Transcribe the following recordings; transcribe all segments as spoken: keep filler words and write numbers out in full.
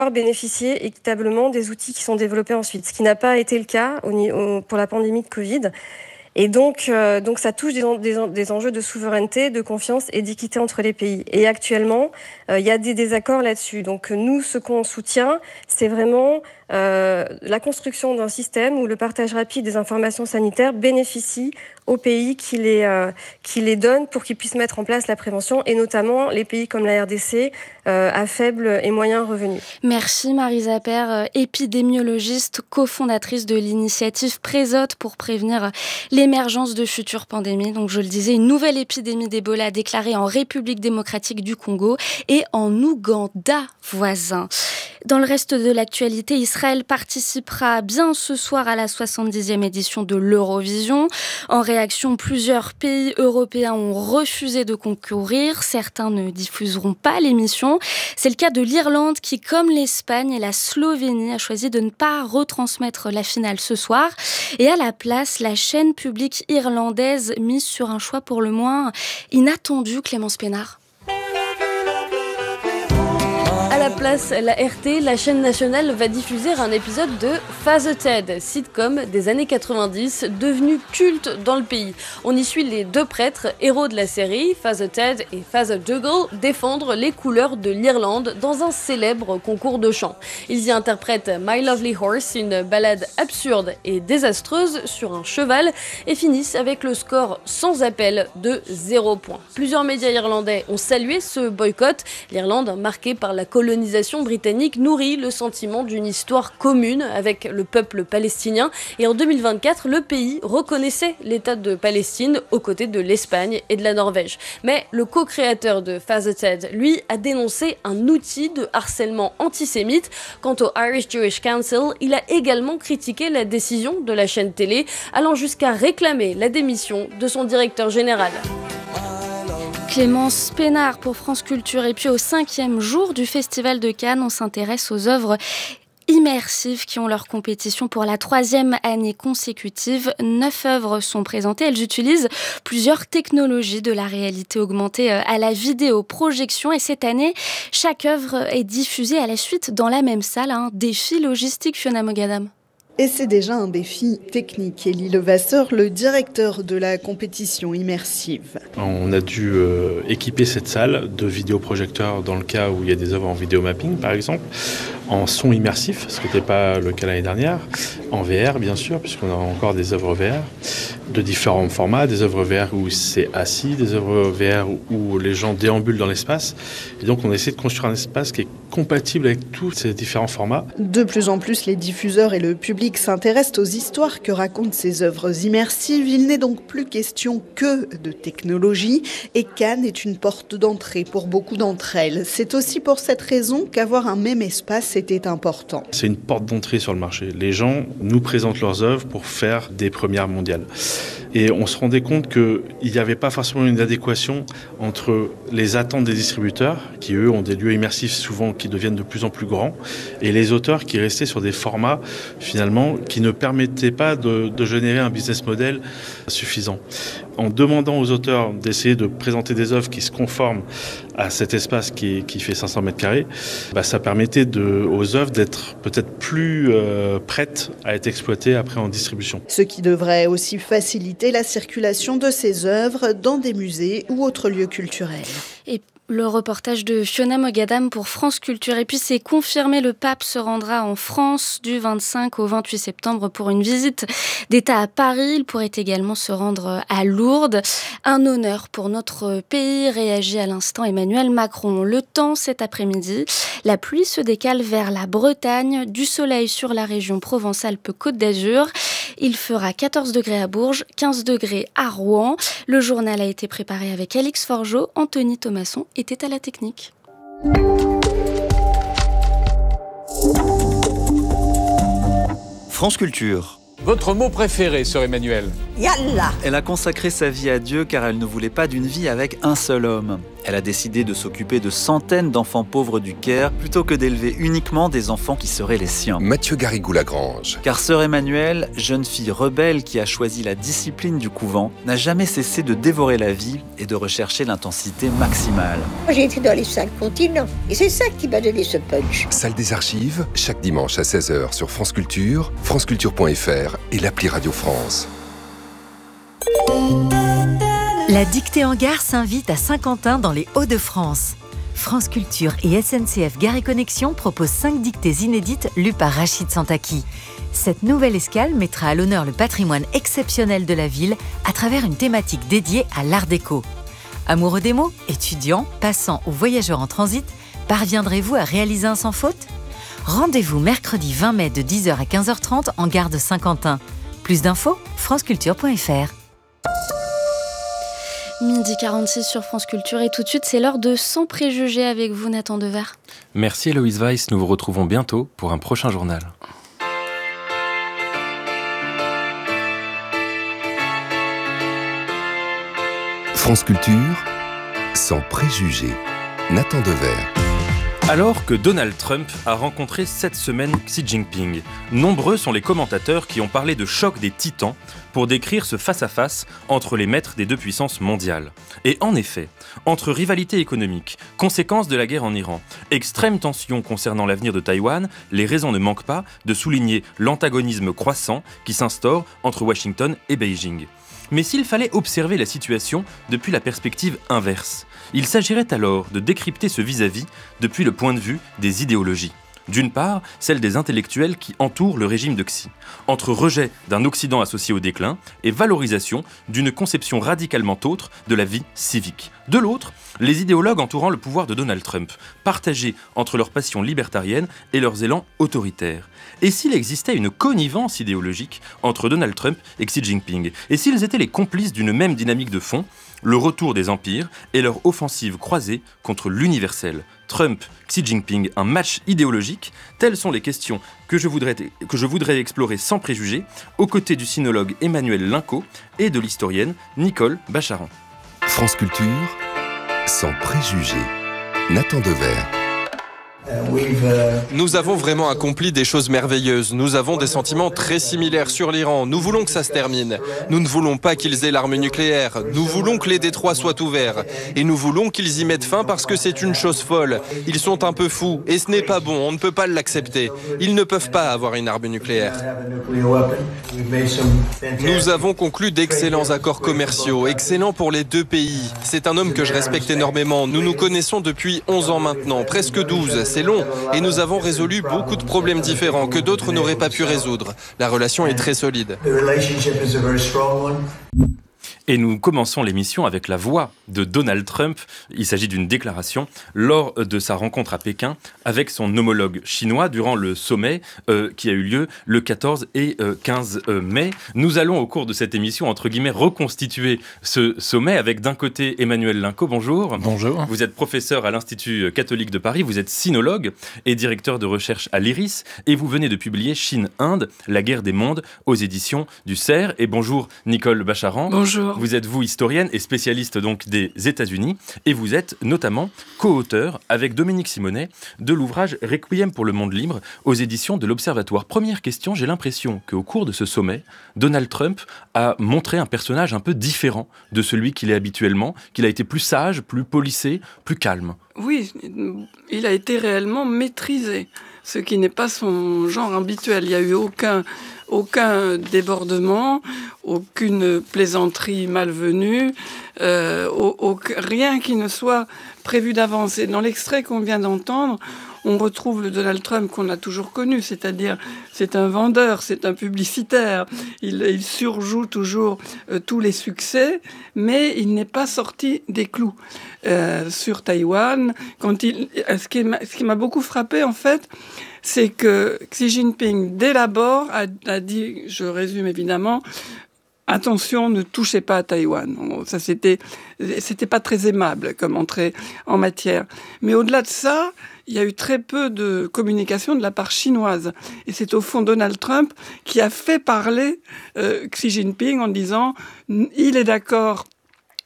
bénéficier équitablement des outils qui sont développés ensuite, ce qui n'a pas été le cas au, au, pour la pandémie de Covid. Et donc, euh, donc ça touche des, en, des, en, des enjeux de souveraineté, de confiance et d'équité entre les pays. Et actuellement, il euh, y a des désaccords là-dessus. Donc nous, ce qu'on soutient, c'est vraiment euh, la construction d'un système où le partage rapide des informations sanitaires bénéficie aux pays qui les, euh, qui les donnent pour qu'ils puissent mettre en place la prévention, et notamment les pays comme la R D C euh, à faible et moyen revenu. Merci Marisa Peer, épidémiologiste, cofondatrice de l'initiative Présote pour prévenir l'émergence de futures pandémies. Donc je le disais, une nouvelle épidémie d'Ebola déclarée en République démocratique du Congo et en Ouganda voisin. Dans le reste de l'actualité, Israël participera bien ce soir à la soixante-dixième édition de l'Eurovision. En réaction, plusieurs pays européens ont refusé de concourir. Certains ne diffuseront pas l'émission. C'est le cas de l'Irlande qui, comme l'Espagne et la Slovénie, a choisi de ne pas retransmettre la finale ce soir. Et à la place, la chaîne publique irlandaise mise sur un choix pour le moins inattendu, Clémence Pénard. À la place, la R T, la chaîne nationale, va diffuser un épisode de Father Ted, sitcom des années quatre-vingt-dix, devenu culte dans le pays. On y suit les deux prêtres, héros de la série, Father Ted et Father Dougal, défendre les couleurs de l'Irlande dans un célèbre concours de chant. Ils y interprètent My Lovely Horse, une ballade absurde et désastreuse sur un cheval, et finissent avec le score sans appel de zéro point. Plusieurs médias irlandais ont salué ce boycott. L'Irlande, marquée par la colonisation britannique, nourrit le sentiment d'une histoire commune avec le peuple palestinien, et en deux mille vingt-quatre, le pays reconnaissait l'État de Palestine aux côtés de l'Espagne et de la Norvège. Mais le co-créateur de Father Ted, lui, a dénoncé un outil de harcèlement antisémite. Quant au Irish Jewish Council, il a également critiqué la décision de la chaîne télé, allant jusqu'à réclamer la démission de son directeur général. Clémence Pénard pour France Culture. Et puis au cinquième jour du Festival de Cannes, on s'intéresse aux œuvres immersives qui ont leur compétition pour la troisième année consécutive. Neuf œuvres sont présentées. Elles utilisent plusieurs technologies, de la réalité augmentée à la vidéoprojection. Et cette année, chaque œuvre est diffusée à la suite dans la même salle. Un défi logistique, Fiona Mogadam. Et c'est déjà un défi technique. Élie Levasseur, le directeur de la compétition immersive. On a dû euh, équiper cette salle de vidéoprojecteurs dans le cas où il y a des œuvres en vidéomapping, par exemple, en son immersif, ce qui n'était pas le cas l'année dernière, en V R bien sûr, puisqu'on a encore des œuvres V R de différents formats, des œuvres V R où c'est assis, des œuvres V R où les gens déambulent dans l'espace. Et donc on essaie de construire un espace qui est compatible avec tous ces différents formats. De plus en plus, les diffuseurs et le public s'intéressent aux histoires que racontent ces œuvres immersives. Il n'est donc plus question que de technologie, et Cannes est une porte d'entrée pour beaucoup d'entre elles. C'est aussi pour cette raison qu'avoir un même espace était important. C'est une porte d'entrée sur le marché. Les gens nous présentent leurs œuvres pour faire des premières mondiales. Et on se rendait compte qu'il n'y avait pas forcément une adéquation entre les attentes des distributeurs, qui eux ont des lieux immersifs souvent qui deviennent de plus en plus grands, et les auteurs qui restaient sur des formats finalement qui ne permettaient pas de, de générer un business model suffisant. En demandant aux auteurs d'essayer de présenter des œuvres qui se conforment à cet espace qui, qui fait cinq cents mètres carrés, bah ça permettait de, aux œuvres d'être peut-être plus euh, prêtes à être exploitées après en distribution. Ce qui devrait aussi faciliter la circulation de ces œuvres dans des musées ou autres lieux culturels. Et le reportage de Fiona Mogadam pour France Culture. Et puis c'est confirmé, le pape se rendra en France du vingt-cinq au vingt-huit septembre pour une visite d'État à Paris. Il pourrait également se rendre à Lourdes. Un honneur pour notre pays, réagit à l'instant Emmanuel Macron. Le temps cet après-midi, la pluie se décale vers la Bretagne, du soleil sur la région Provence-Alpes-Côte d'Azur. Il fera quatorze degrés à Bourges, quinze degrés à Rouen. Le journal a été préparé avec Alix Forgeot. Anthony Thomasson était à la technique. France Culture. Votre mot préféré, sœur Emmanuel ? Yallah. Elle a consacré sa vie à Dieu car elle ne voulait pas d'une vie avec un seul homme. Elle a décidé de s'occuper de centaines d'enfants pauvres du Caire plutôt que d'élever uniquement des enfants qui seraient les siens. Mathieu Garrigou-Lagrange. Car sœur Emmanuelle, jeune fille rebelle qui a choisi la discipline du couvent, n'a jamais cessé de dévorer la vie et de rechercher l'intensité maximale. J'ai été dans les cinq continents et c'est ça qui m'a donné ce punch. Salle des archives, chaque dimanche à seize heures sur France Culture, franceculture point f r et l'appli Radio France. La dictée en gare s'invite à Saint-Quentin dans les Hauts-de-France. France Culture et S N C F Gare et Connexion proposent cinq dictées inédites lues par Rachid Santaki. Cette nouvelle escale mettra à l'honneur le patrimoine exceptionnel de la ville à travers une thématique dédiée à l'art déco. Amoureux des mots, étudiants, passants ou voyageurs en transit, parviendrez-vous à réaliser un sans faute ? Rendez-vous mercredi vingt mai de dix heures à quinze heures trente en gare de Saint-Quentin. Plus d'infos, franceculture point f r. midi quarante-six sur France Culture et tout de suite c'est l'heure de Sans préjugés avec vous Nathan Dever. Merci Héloïse Weiss, nous vous retrouvons bientôt pour un prochain journal. France Culture, Sans préjugés, Nathan Dever. Alors que Donald Trump a rencontré cette semaine Xi Jinping, nombreux sont les commentateurs qui ont parlé de choc des titans pour décrire ce face-à-face entre les maîtres des deux puissances mondiales. Et en effet, entre rivalité économique, conséquences de la guerre en Iran, extrême tension concernant l'avenir de Taïwan, les raisons ne manquent pas de souligner l'antagonisme croissant qui s'instaure entre Washington et Beijing. Mais s'il fallait observer la situation depuis la perspective inverse, il s'agirait alors de décrypter ce vis-à-vis depuis le point de vue des idéologies. D'une part, celle des intellectuels qui entourent le régime de Xi, entre rejet d'un Occident associé au déclin et valorisation d'une conception radicalement autre de la vie civique. De l'autre, les idéologues entourant le pouvoir de Donald Trump, partagés entre leurs passions libertariennes et leurs élans autoritaires. Et s'il existait une connivence idéologique entre Donald Trump et Xi Jinping, et s'ils étaient les complices d'une même dynamique de fond, le retour des empires et leur offensive croisée contre l'universel. Trump, Xi Jinping, un match idéologique, telles sont les questions que je voudrais, que je voudrais explorer sans préjugés, aux côtés du sinologue Emmanuel Linco et de l'historienne Nicole Bacharan. France Culture, Sans préjugés, Nathan Dever. Nous avons vraiment accompli des choses merveilleuses. Nous avons des sentiments très similaires sur l'Iran. Nous voulons que ça se termine. Nous ne voulons pas qu'ils aient l'arme nucléaire. Nous voulons que les détroits soient ouverts. Et nous voulons qu'ils y mettent fin parce que c'est une chose folle. Ils sont un peu fous. Et ce n'est pas bon. On ne peut pas l'accepter. Ils ne peuvent pas avoir une arme nucléaire. Nous avons conclu d'excellents accords commerciaux. Excellents pour les deux pays. C'est un homme que je respecte énormément. Nous nous connaissons depuis onze ans maintenant. Presque douze. C'est long et nous avons résolu beaucoup de problèmes différents que d'autres n'auraient pas pu résoudre. La relation est très solide. Et nous commençons l'émission avec la voix de Donald Trump. Il s'agit d'une déclaration lors de sa rencontre à Pékin avec son homologue chinois durant le sommet euh, qui a eu lieu le quatorze et euh, quinze mai. Nous allons au cours de cette émission, entre guillemets, reconstituer ce sommet avec d'un côté Emmanuel Linco. Bonjour. Bonjour. Vous êtes professeur à l'Institut catholique de Paris, vous êtes sinologue et directeur de recherche à l'I R I S et vous venez de publier Chine-Inde, la guerre des mondes aux éditions du C E R. Et bonjour Nicole Bacharan. Bonjour. Vous êtes, vous, historienne et spécialiste donc des États-Unis et vous êtes notamment co-auteur avec Dominique Simonet de l'ouvrage Requiem pour le monde libre aux éditions de l'Observatoire. Première question, j'ai l'impression qu'au cours de ce sommet, Donald Trump a montré un personnage un peu différent de celui qu'il est habituellement, qu'il a été plus sage, plus policé, plus calme. Oui, il a été réellement maîtrisé, ce qui n'est pas son genre habituel. Il n'y a eu aucun... Aucun débordement, aucune plaisanterie malvenue, euh, au, au, rien qui ne soit prévu d'avance. Et dans l'extrait qu'on vient d'entendre, on retrouve le Donald Trump qu'on a toujours connu, c'est-à-dire c'est un vendeur, c'est un publicitaire. Il, il surjoue toujours euh, tous les succès, mais il n'est pas sorti des clous. Euh, sur Taïwan, quand il, ce qui m'a, ce qui m'a beaucoup frappé en fait, c'est que Xi Jinping, dès l'abord, a, a dit, je résume évidemment, attention, ne touchez pas à Taïwan. Ça, c'était, c'était pas très aimable comme entrée en matière. Mais au-delà de ça, il y a eu très peu de communication de la part chinoise. Et c'est au fond Donald Trump qui a fait parler euh, Xi Jinping en disant, il est d'accord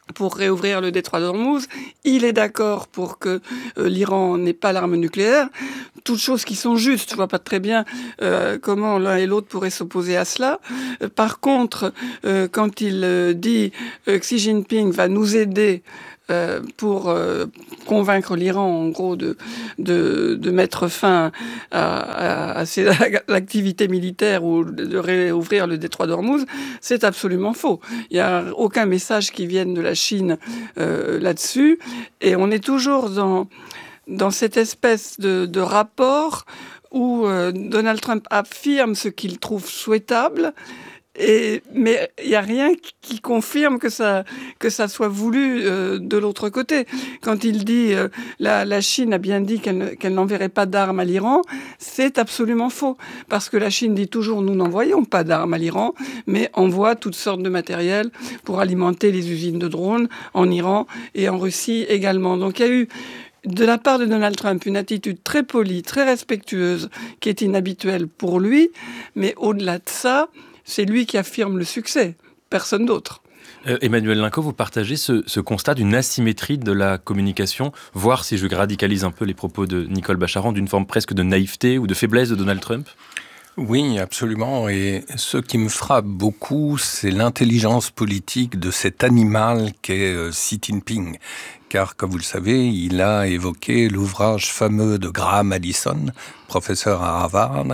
pour réouvrir le détroit d'Ormuz, il est d'accord pour que euh, l'Iran n'ait pas l'arme nucléaire, toutes choses qui sont justes. Je vois pas très bien euh, comment l'un et l'autre pourraient s'opposer à cela. Euh, par contre, euh, quand il euh, dit euh, que Xi Jinping va nous aider Euh, pour euh, convaincre l'Iran, en gros, de, de, de mettre fin à, à, à, ses, à l'activité militaire ou de réouvrir le détroit d'Ormuz, c'est absolument faux. Il n'y a aucun message qui vienne de la Chine euh, là-dessus. Et on est toujours dans, dans cette espèce de, de rapport où euh, Donald Trump affirme ce qu'il trouve souhaitable, Et, mais il n'y a rien qui confirme que ça, que ça soit voulu euh, de l'autre côté. Quand il dit euh, la, la Chine a bien dit qu'elle, qu'elle n'enverrait pas d'armes à l'Iran, c'est absolument faux. Parce que la Chine dit toujours nous n'envoyons pas d'armes à l'Iran, mais envoie toutes sortes de matériel pour alimenter les usines de drones en Iran et en Russie également. Donc il y a eu de la part de Donald Trump une attitude très polie, très respectueuse, qui est inhabituelle pour lui, mais au-delà de ça, c'est lui qui affirme le succès, personne d'autre. Euh, Emmanuel Lincourt, vous partagez ce, ce constat d'une asymétrie de la communication, voire, si je radicalise un peu les propos de Nicole Bacharan, d'une forme presque de naïveté ou de faiblesse de Donald Trump ? Oui, absolument. Et ce qui me frappe beaucoup, c'est l'intelligence politique de cet animal qu'est euh, Xi Jinping. Car, comme vous le savez, il a évoqué l'ouvrage fameux de Graham Allison, professeur à Harvard,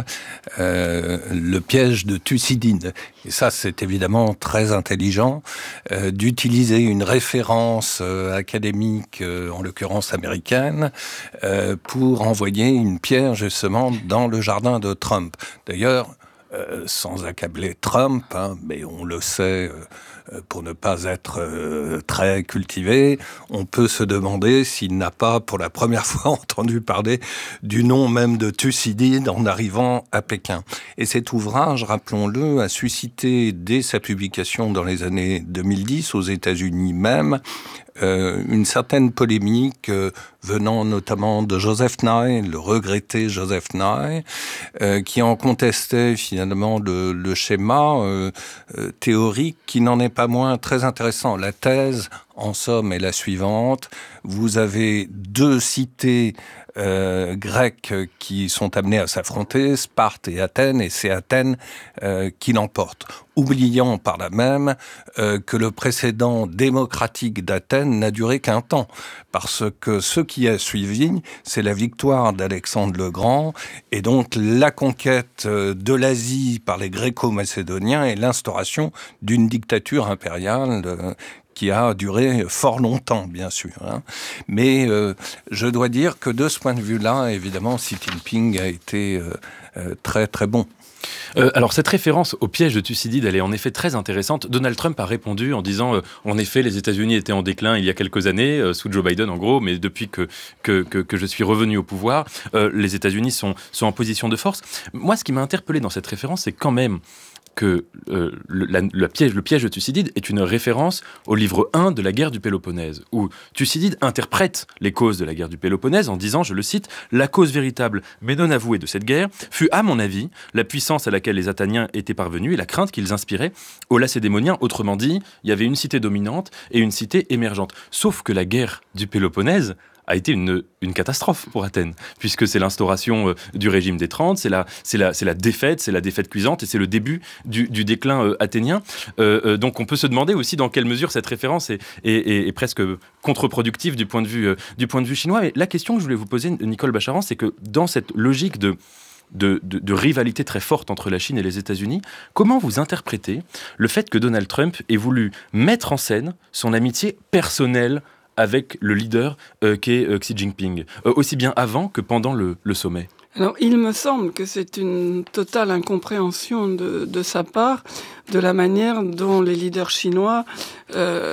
euh, Le piège de Thucydide. Et ça, c'est évidemment très intelligent euh, d'utiliser une référence euh, académique, euh, en l'occurrence américaine, euh, pour envoyer une pierre justement dans le jardin de Trump. D'ailleurs, euh, sans accabler Trump, hein, mais on le sait... Euh, pour ne pas être euh, très cultivé, on peut se demander s'il n'a pas, pour la première fois, entendu parler du nom même de Thucydide en arrivant à Pékin. Et cet ouvrage, rappelons-le, a suscité, dès sa publication dans les années deux mille dix, aux États-Unis même, Euh, une certaine polémique euh, venant notamment de Joseph Nye, le regretté Joseph Nye, euh, qui en contestait finalement le, le schéma euh, euh, théorique qui n'en est pas moins très intéressant. La thèse, en somme, est la suivante. Vous avez deux cités euh, grecques qui sont amenées à s'affronter, Sparte et Athènes, et c'est Athènes euh, qui l'emporte. Oubliant par là même euh, que le précédent démocratique d'Athènes n'a duré qu'un temps, parce que ce qui a suivi, c'est la victoire d'Alexandre le Grand, et donc la conquête de l'Asie par les Gréco-Macédoniens et l'instauration d'une dictature impériale euh, qui a duré fort longtemps, bien sûr. Hein. Mais euh, je dois dire que de ce point de vue-là, évidemment, Xi Jinping a été euh, euh, très très bon. Euh, alors cette référence au piège de Thucydide, elle est en effet très intéressante. Donald Trump a répondu en disant euh, en effet les États-Unis étaient en déclin il y a quelques années euh, sous Joe Biden en gros, mais depuis que que que, que je suis revenu au pouvoir, euh, les États-Unis sont sont en position de force. Moi, ce qui m'a interpellé dans cette référence, c'est quand même que euh, le, la, le, piège, le piège de Thucydide est une référence au livre un de la guerre du Péloponnèse, où Thucydide interprète les causes de la guerre du Péloponnèse en disant, je le cite, « La cause véritable, mais non avouée de cette guerre, fut, à mon avis, la puissance à laquelle les Athéniens étaient parvenus et la crainte qu'ils inspiraient aux Lacédémoniens. Autrement dit, il y avait une cité dominante et une cité émergente. Sauf que la guerre du Péloponnèse a été une, une catastrophe pour Athènes, puisque c'est l'instauration euh, du régime des trente, c'est la, c'est la, c'est la défaite, c'est la défaite cuisante, et c'est le début du, du déclin euh, athénien. Euh, euh, donc on peut se demander aussi dans quelle mesure cette référence est, est, est, est presque contre-productive du point de vue, euh, du point de vue chinois. Mais la question que je voulais vous poser, Nicole Bacharan, c'est que dans cette logique de De, de, de rivalité très forte entre la Chine et les États-Unis, comment vous interprétez le fait que Donald Trump ait voulu mettre en scène son amitié personnelle avec le leader euh, qu'est euh, Xi Jinping, euh, aussi bien avant que pendant le, le sommet? Alors, il me semble que c'est une totale incompréhension de, de sa part de la manière dont les leaders chinois euh,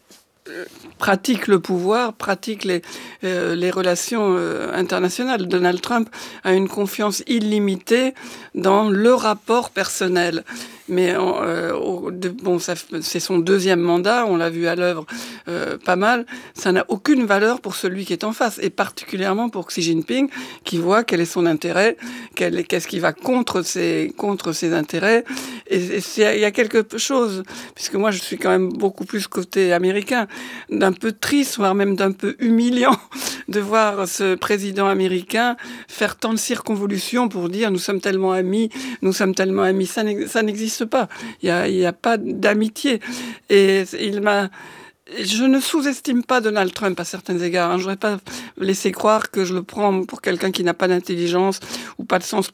pratique le pouvoir, pratique les, euh, les relations euh, internationales. Donald Trump a une confiance illimitée dans le rapport personnel. Mais euh, au, de, bon, ça, c'est son deuxième mandat, on l'a vu à l'œuvre euh, pas mal. Ça n'a aucune valeur pour celui qui est en face, et particulièrement pour Xi Jinping, qui voit quel est son intérêt, quel est, qu'est-ce qui va contre ses, contre ses intérêts, Et, et il y a quelque chose, puisque moi je suis quand même beaucoup plus côté américain, d'un peu triste, voire même d'un peu humiliant de voir ce président américain faire tant de circonvolutions pour dire nous sommes tellement amis, nous sommes tellement amis. Ça, ça n'existe pas. Il n'y a, il y a pas d'amitié. Et il m'a... Je ne sous-estime pas Donald Trump à certains égards. Hein. Je ne voudrais pas laisser croire que je le prends pour quelqu'un qui n'a pas d'intelligence ou pas de sens